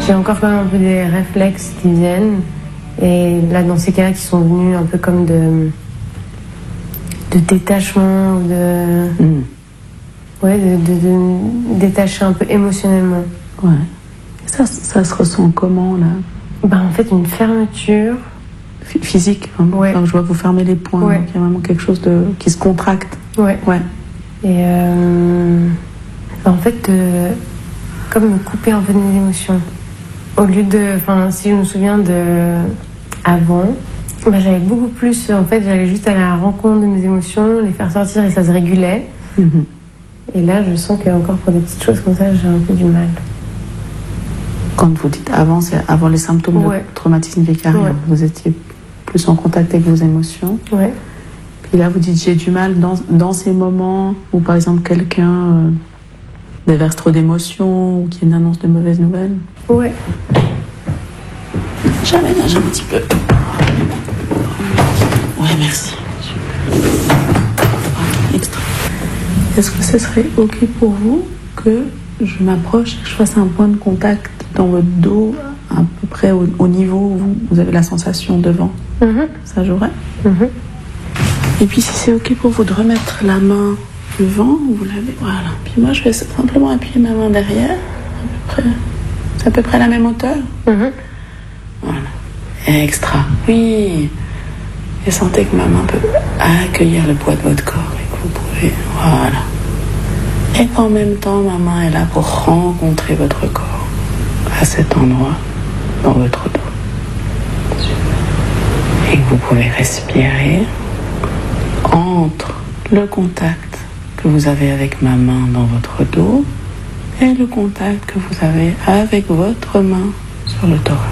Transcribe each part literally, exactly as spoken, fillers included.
j'ai encore quand même un peu des réflexes qui viennent. Et là, dans ces cas-là, qui sont venus un peu comme de, de détachement, ou de, mmh. ouais, de, de, de détacher un peu émotionnellement. Ouais. Et ça, ça se ressent comment, là? Ben, en fait, une fermeture. F- physique, hein. Ouais. Alors, je vois que vous fermez les poings, Ouais. donc il y a vraiment quelque chose de, qui se contracte. Ouais. Ouais. Et euh, en fait, euh, comme me couper un peu de mes émotions. Au lieu de, enfin, si je me souviens de avant, ben, j'allais beaucoup plus, en fait, j'allais juste à la rencontre de mes émotions, les faire sortir et ça se régulait. Mmh. Et là, je sens qu'encore pour des petites choses comme ça, j'ai un peu du mal. Quand vous dites avant, c'est avant les symptômes Ouais. de traumatisme vicarieux. Ouais. Vous étiez plus en contact avec vos émotions. Ouais. Puis là, vous dites j'ai du mal dans, dans ces moments où, par exemple, quelqu'un euh, déverse trop d'émotions ou qu'il y a une annonce de mauvaises nouvelles. Ouais. J'aménage un petit peu. Ouais, merci. Extra. Est-ce que ce serait OK pour vous que je m'approche et que je fasse un point de contact dans votre dos, à peu près au, au niveau où vous, vous avez la sensation devant? Mm-hmm. Ça jouerait? Mm-hmm. Et puis si c'est OK pour vous de remettre la main devant, vous l'avez, voilà. Puis moi je vais simplement appuyer ma main derrière, à peu près, c'est à peu près la même hauteur. Mm-hmm. Voilà. Extra. Oui. Et sentez que ma main peut accueillir le poids de votre corps et que vous pouvez, voilà. Et qu'en même temps, ma main est là pour rencontrer votre corps à cet endroit dans votre dos. Et que vous pouvez respirer entre le contact que vous avez avec ma main dans votre dos et le contact que vous avez avec votre main sur le thorax.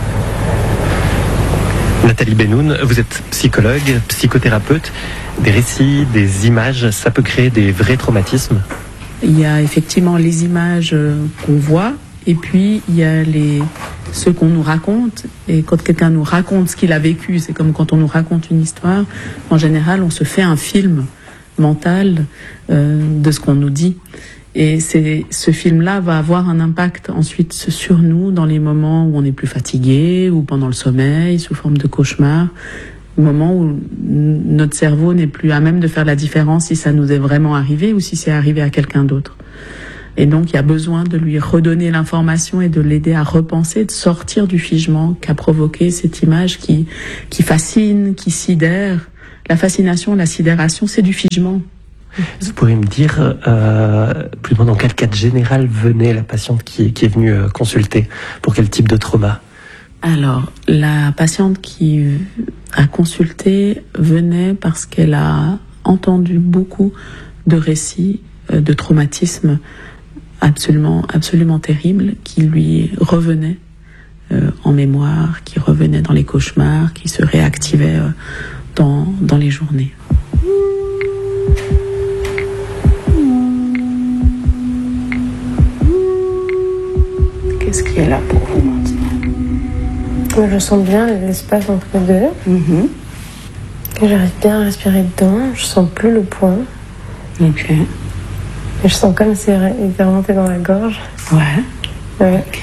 Nathalie Benoun, vous êtes psychologue, psychothérapeute. Des récits, des images, ça peut créer des vrais traumatismes? Il y a effectivement les images qu'on voit et puis il y a les, ceux qu'on nous raconte. Et quand quelqu'un nous raconte ce qu'il a vécu, c'est comme quand on nous raconte une histoire, en général on se fait un film mental euh, de ce qu'on nous dit. Et c'est, ce film-là va avoir un impact ensuite sur nous dans les moments où on est plus fatigué ou pendant le sommeil, sous forme de cauchemar. Moment où notre cerveau n'est plus à même de faire la différence si ça nous est vraiment arrivé ou si c'est arrivé à quelqu'un d'autre. Et donc, il y a besoin de lui redonner l'information et de l'aider à repenser, de sortir du figement qu'a provoqué cette image qui, qui fascine, qui sidère. La fascination, la sidération, c'est du figement. Vous pourriez me dire, euh, plus ou moins dans quel cadre général venait la patiente qui, qui est venue euh, consulter? Pour quel type de trauma? Alors, la patiente qui a consulté venait parce qu'elle a entendu beaucoup de récits de traumatismes absolument, absolument terribles qui lui revenaient euh, en mémoire, qui revenaient dans les cauchemars, qui se réactivaient euh, dans, dans les journées. Qu'est-ce qui est là pour vous maintenant? Moi, je sens bien l'espace entre les deux. Mm-hmm. J'arrive bien à respirer dedans. Je sens plus le poing. Ok. Et je sens comme si il était remonté dans la gorge. Ouais. Ouais. Ok.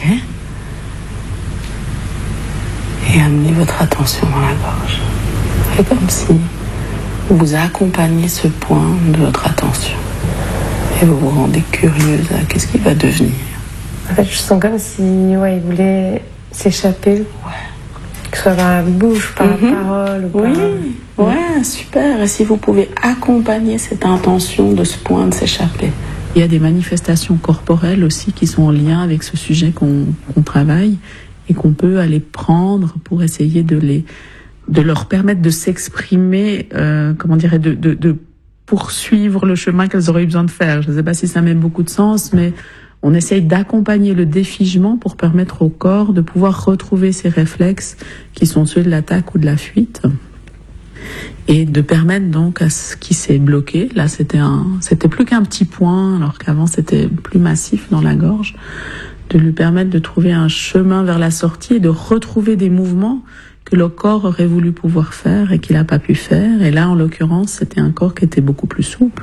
Et amenez votre attention dans la gorge. C'est comme si vous accompagnez ce point de votre attention. Et vous vous rendez curieuse à qu'est-ce qu'il va devenir. En fait, je sens comme si, ouais, il voulait s'échapper. Ouais. Que ce soit par la bouche, par Mm-hmm. la parole. Ou Oui, par... ouais, super. Et si vous pouvez accompagner cette intention de ce point de s'échapper. Il y a des manifestations corporelles aussi qui sont en lien avec ce sujet qu'on, qu'on travaille et qu'on peut aller prendre pour essayer de les, de leur permettre de s'exprimer, euh, comment dirais, de, de, de poursuivre le chemin qu'elles auraient eu besoin de faire. Je ne sais pas si ça met beaucoup de sens, mais on essaye d'accompagner le défigement pour permettre au corps de pouvoir retrouver ses réflexes qui sont ceux de l'attaque ou de la fuite. Et de permettre donc à ce qui s'est bloqué, là c'était un, c'était plus qu'un petit point, alors qu'avant c'était plus massif dans la gorge, de lui permettre de trouver un chemin vers la sortie et de retrouver des mouvements que le corps aurait voulu pouvoir faire et qu'il n'a pas pu faire. Et là, en l'occurrence, c'était un corps qui était beaucoup plus souple.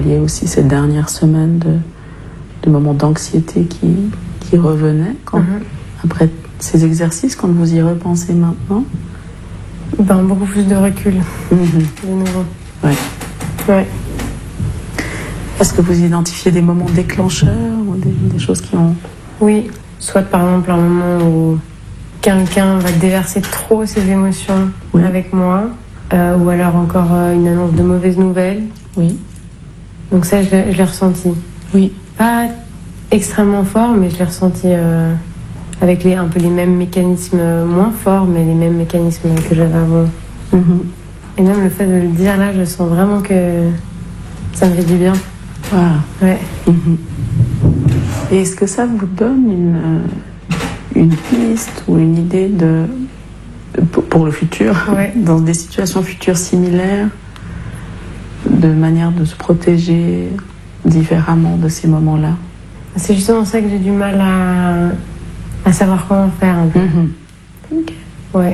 voyez aussi ces dernières semaines de, de moments d'anxiété qui, qui revenaient quand, mm-hmm. après ces exercices, quand vous y repensez maintenant? Ben, beaucoup plus de recul, mm-hmm. de nouveau. Ouais. Ouais. Est-ce que vous identifiez des moments déclencheurs ou des, des choses qui ont... Oui, soit par exemple un moment où quelqu'un va déverser trop ses émotions oui. avec moi, euh, ou alors encore euh, une annonce de mauvaises nouvelles. Oui. Donc ça, je l'ai, je l'ai ressenti. Oui. Pas extrêmement fort, mais je l'ai ressenti euh, avec les, un peu les mêmes mécanismes, moins forts, mais les mêmes mécanismes que j'avais avant. Mm-hmm. Et même le fait de le dire là, je sens vraiment que ça me fait du bien. Voilà. Ouais. Mm-hmm. Et est-ce que ça vous donne une, une piste ou une idée de, pour, pour le futur, ouais. dans des situations futures similaires, de manière de se protéger différemment de ces moments-là? C'est justement ça que j'ai du mal à, à savoir comment faire un peu. Mm-hmm. Okay. Ouais.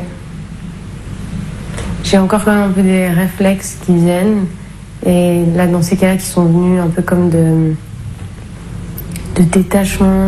J'ai encore quand même un peu des réflexes qui viennent. Et là, dans ces cas-là, qui sont venus un peu comme de, de détachement.